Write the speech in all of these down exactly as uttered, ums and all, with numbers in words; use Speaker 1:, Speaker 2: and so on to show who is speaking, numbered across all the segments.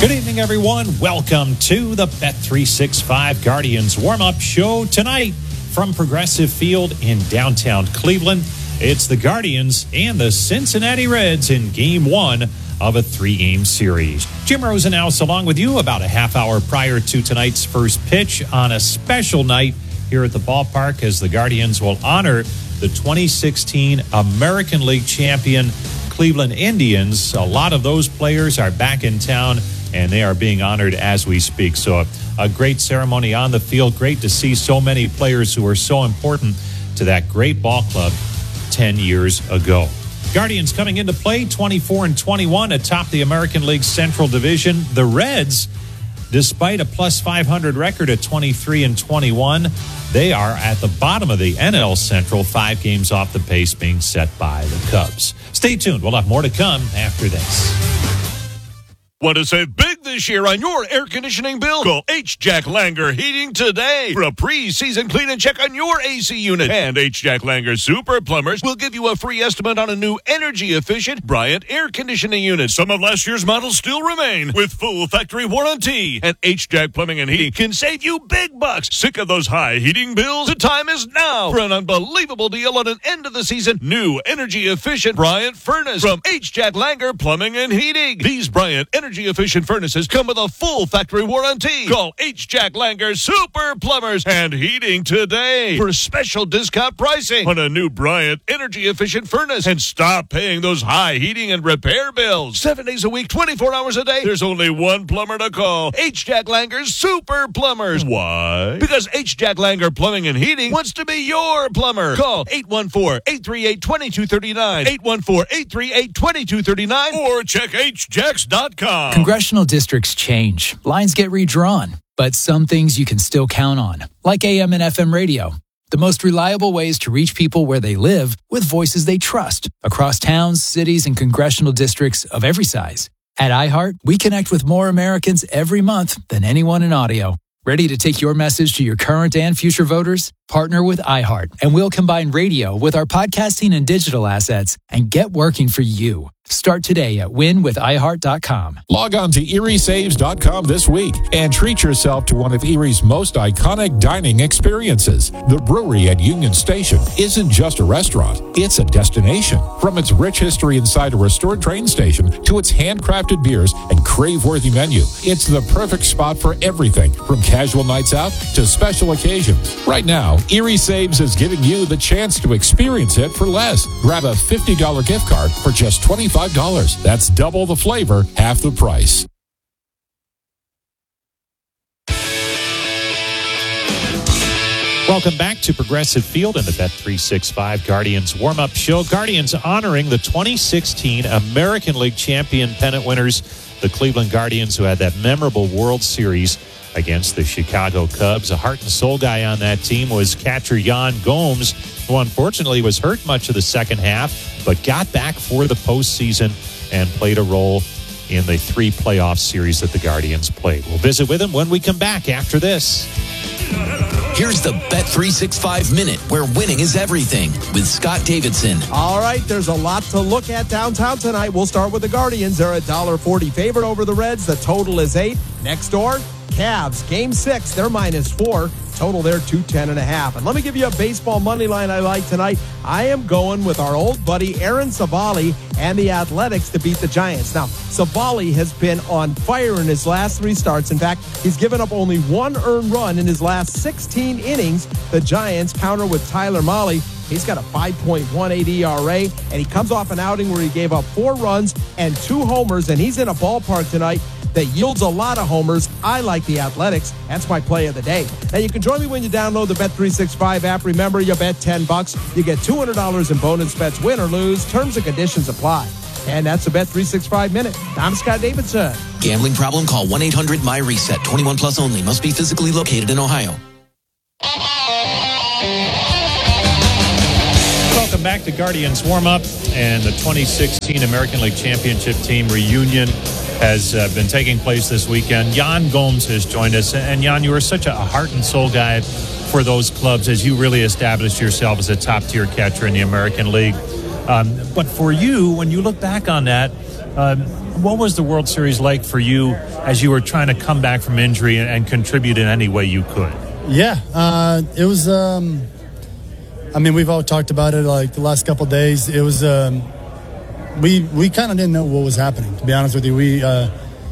Speaker 1: Good evening, everyone. Welcome to the Bet three sixty-five Guardians warm-up show tonight from Progressive Field in downtown Cleveland. It's the Guardians and the Cincinnati Reds in game one of a three-game series. Jim Rosenhaus along with you about a half hour prior to tonight's first pitch on a special night here at the ballpark as the Guardians will honor the twenty sixteen American League champion Cleveland Indians. A lot of those players are back in town, and they are being honored as we speak. So a, a great ceremony on the field. Great to see so many players who are so important to that great ball club ten years ago. Guardians coming into play twenty-four and twenty-one atop the American League Central Division. The Reds, despite a plus five hundred record at twenty-three and twenty-one, they are at the bottom of the N L Central, five games off the pace being set by the Cubs. Stay tuned. We'll have more to come after this.
Speaker 2: Want to save big this year on your air conditioning bill? Call H. Jack Langer Heating today for a pre-season clean and check on your A C unit. And H. Jack Langer Super Plumbers will give you a free estimate on a new energy-efficient Bryant air conditioning unit. Some of last year's models still remain with full factory warranty. And H. Jack Plumbing and Heating can save you big bucks. Sick of those high heating bills? The time is now for an unbelievable deal on an end-of-the-season new energy-efficient Bryant furnace from H. Jack Langer Plumbing and Heating. These Bryant energy Energy-efficient furnaces come with a full factory warranty. Call H. Jack Langer Super Plumbers and Heating today for special discount pricing on a new Bryant energy-efficient furnace, and stop paying those high heating and repair bills. Seven days a week, twenty-four hours a day. There's only one plumber to call. H. Jack Langer Super Plumbers. Why? Because H. Jack Langer Plumbing and Heating wants to be your plumber. Call eight one four, eight three eight, two two three nine, eight one four, eight three eight, two two three nine, or check h jacks dot com.
Speaker 3: Congressional districts change. Lines get redrawn. But some things you can still count on, like A M and F M radio. The most reliable ways to reach people where they live with voices they trust across towns, cities, and congressional districts of every size. At iHeart, we connect with more Americans every month than anyone in audio. Ready to take your message to your current and future voters? Partner with iHeart, and we'll combine radio with our podcasting and digital assets and get working for you. Start today at win with i heart dot com.
Speaker 4: Log on to erie saves dot com this week and treat yourself to one of Erie's most iconic dining experiences. The brewery at Union Station isn't just a restaurant, it's a destination. From its rich history inside a restored train station to its handcrafted beers and crave-worthy menu, it's the perfect spot for everything from casual nights out to special occasions. Right now, Erie Saves is giving you the chance to experience it for less. Grab a fifty dollars gift card for just twenty-five dollars. That's double the flavor, half the price.
Speaker 1: Welcome back to Progressive Field and the Bet three sixty-five Guardians warm-up show. Guardians honoring the twenty sixteen American League champion pennant winners, the Cleveland Guardians, who had that memorable World Series against the Chicago Cubs. A heart and soul guy on that team was catcher Yan Gomes, who unfortunately was hurt much of the second half, but got back for the postseason and played a role in the three playoff series that the Guardians played. We'll visit with him when we come back after this.
Speaker 5: Here's the Bet three sixty-five Minute, where winning is everything, with Scott Davidson.
Speaker 6: All right, there's a lot to look at downtown tonight. We'll start with the Guardians. They're a one dollar forty favorite over the Reds. The total is eight. Next door, Cavs, game six, they're minus four. Total there, two ten and a half. And let me give you a baseball money line I like tonight. I am going with our old buddy Aaron Civale and the Athletics to beat the Giants. Now, Civale has been on fire in his last three starts. In fact, he's given up only one earned run in his last sixteen innings. The Giants counter with Tyler Mahle. He's got a five point one eight E R A, and he comes off an outing where he gave up four runs and two homers, and he's in a ballpark tonight that yields a lot of homers. I like the Athletics. That's my play of the day. Now, you can join me when you download the Bet three sixty-five app. Remember, you bet ten bucks, you get two hundred dollars in bonus bets, win or lose. Terms and conditions apply. And that's the Bet three sixty-five Minute. I'm Scott Davidson.
Speaker 5: Gambling problem? Call one eight hundred my reset. twenty-one plus only. Must be physically located in Ohio.
Speaker 1: Welcome back to Guardians warm-up, and the twenty sixteen American League Championship team reunion has uh, been taking place this weekend. Yan Gomes has joined us. And Yan, you are such a heart and soul guy for those clubs as you really established yourself as a top-tier catcher in the American League. Um, but for you, when you look back on that, Um, what was the World Series like for you as you were trying to come back from injury and, and contribute in any way you could?
Speaker 7: Yeah, uh, it was, um, I mean, we've all talked about it like the last couple of days. It was, um, we we kind of didn't know what was happening, to be honest with you. We uh,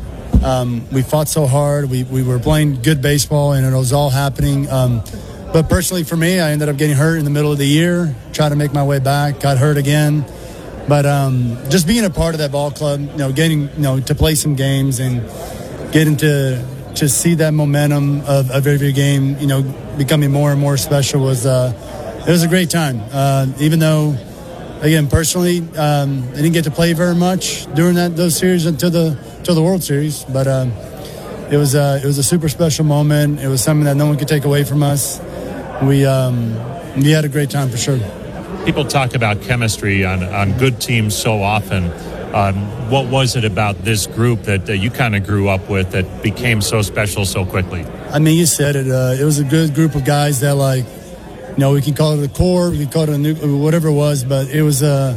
Speaker 7: um, we fought so hard. We, we were playing good baseball, and it was all happening. Um, but personally for me, I ended up getting hurt in the middle of the year, tried to make my way back, got hurt again. But um, just being a part of that ball club, you know, getting, you know, to play some games and getting to to see that momentum of, of every game, you know, becoming more and more special was uh, it was a great time. Uh, even though, again, personally, um, I didn't get to play very much during that those series until the until the World Series, but um, it was uh, it was a super special moment. It was something that no one could take away from us. We um, we had a great time for sure.
Speaker 1: People talk about chemistry on, on good teams so often. Um, what was it about this group that, that you kind of grew up with that became so special so quickly?
Speaker 7: I mean, you said it. Uh, it was a good group of guys that, like, you know, we can call it a core, we can call it a new, whatever it was, but it was, uh,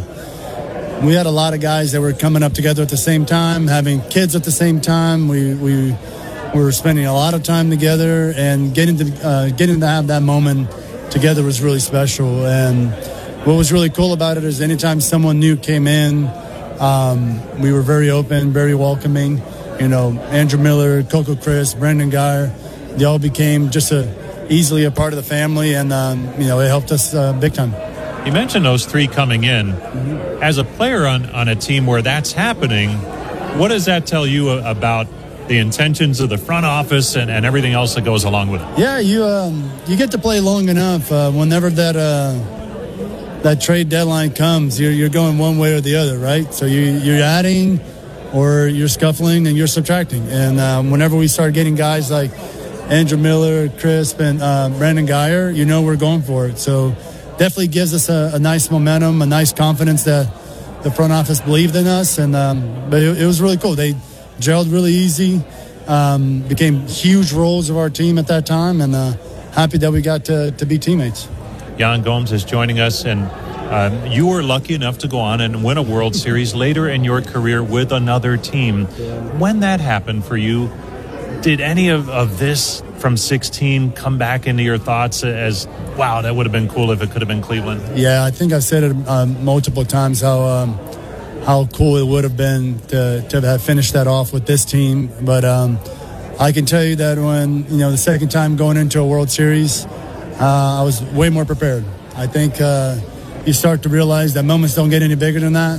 Speaker 7: we had a lot of guys that were coming up together at the same time, having kids at the same time. We we, we were spending a lot of time together, and getting to, uh, getting to have that moment together was really special. And what was really cool about it is anytime someone new came in, Um, we were very open, very welcoming. You know, Andrew Miller, Coco Chris, Brandon Geyer, they all became just a, easily a part of the family, and, um, you know, it helped us uh, big time.
Speaker 1: You mentioned those three coming in. Mm-hmm. As a player on, on a team where that's happening, what does that tell you about the intentions of the front office and, and everything else that goes along with it?
Speaker 7: Yeah, you um, you get to play long enough. Uh, whenever that... Uh, that trade deadline comes, you're, you're going one way or the other, right? So you, you're adding or you're scuffling and you're subtracting. And um, whenever we start getting guys like Andrew Miller, Crisp, and uh, Brandon Geyer, you know we're going for it. So definitely gives us a, a nice momentum, a nice confidence that the front office believed in us. And um, But it, it was really cool. They gelled really easy, um, became huge roles of our team at that time, and uh, happy that we got to, to be teammates.
Speaker 1: Yan Gomes is joining us, and um, you were lucky enough to go on and win a World Series later in your career with another team. When that happened for you, did any of, of this from sixteen come back into your thoughts as, wow, that would have been cool if it could have been Cleveland?
Speaker 7: Yeah, I think I've said it um, multiple times how um, how cool it would have been to, to have finished that off with this team. But um, I can tell you that when, you know, the second time going into a World Series, Uh, I was way more prepared. I think uh, you start to realize that moments don't get any bigger than that,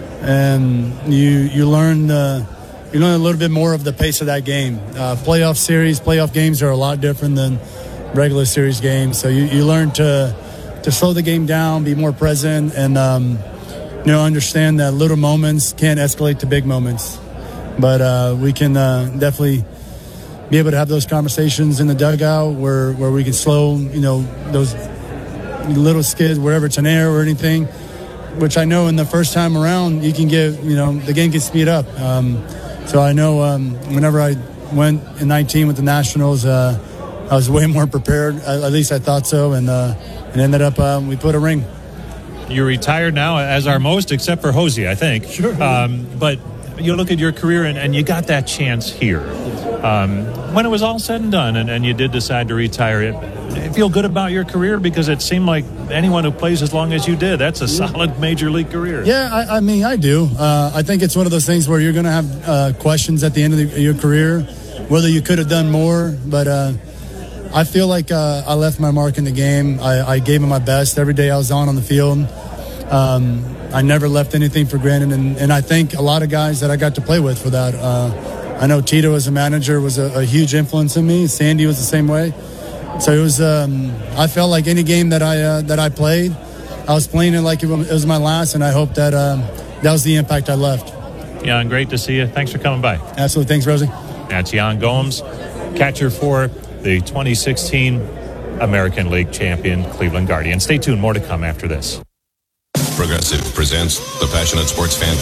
Speaker 7: and you you learn uh, you learn a little bit more of the pace of that game. Uh, playoff series, playoff games are a lot different than regular series games. So you, you learn to to slow the game down, be more present, and um, you know understand that little moments can't escalate to big moments. But uh, we can uh, definitely be able to have those conversations in the dugout where, where we can slow, you know, those little skids, wherever it's an air or anything, which I know in the first time around, you can get, you know, the game can speed up. Um, so I know um, whenever I went in nineteen with the Nationals, uh, I was way more prepared. At least I thought so. And uh, it ended up, uh, we put a ring.
Speaker 1: You're retired now, as are most, except for Hosey, I think.
Speaker 7: Sure.
Speaker 1: Um, but you look at your career, and, and you got that chance here. Um, when it was all said and done, and, and you did decide to retire, it, it feel good about your career, because it seemed like anyone who plays as long as you did, that's a solid major league career.
Speaker 7: Yeah, I, I mean, I do. Uh, I think it's one of those things where you're going to have uh, questions at the end of the, your career, whether you could have done more. But uh, I feel like uh, I left my mark in the game. I, I gave it my best every day I was on on the field. Um, I never left anything for granted, and, and I thank a lot of guys that I got to play with for that. Uh, I know Tito as a manager was a, a huge influence in me. Sandy was the same way. So it was. Um, I felt like any game that I uh, that I played, I was playing it like it was my last, and I hope that um, that was the impact I left.
Speaker 1: Yan, great to see you. Thanks for coming by.
Speaker 7: Absolutely. Thanks, Rosie.
Speaker 1: That's Yan Gomes, catcher for the twenty sixteen American League champion Cleveland Guardians. Stay tuned. More to come after this.
Speaker 8: Progressive presents the Passionate Sports Fan